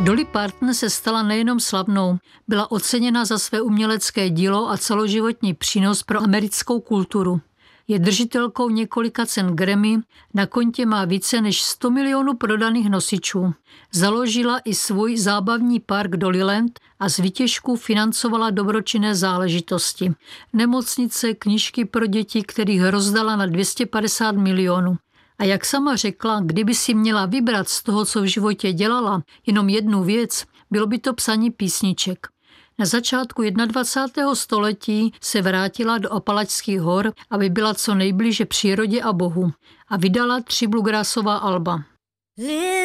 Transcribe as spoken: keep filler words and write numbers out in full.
Dolly Parton se stala nejenom slavnou, byla oceněna za své umělecké dílo a celoživotní přínos pro americkou kulturu. Je držitelkou několika cen Grammy, na kontě má více než sto milionů prodaných nosičů. Založila i svůj zábavní park Dollyland a z výtěžku financovala dobročinné záležitosti. Nemocnice, knížky pro děti, kterých rozdala na dvě stě padesát milionů. A jak sama řekla, kdyby si měla vybrat z toho, co v životě dělala, jenom jednu věc, bylo by to psaní písniček. Na začátku dvacátého prvního století se vrátila do Apalačských hor, aby byla co nejblíže přírodě a Bohu, a vydala tři bluegrassová alba.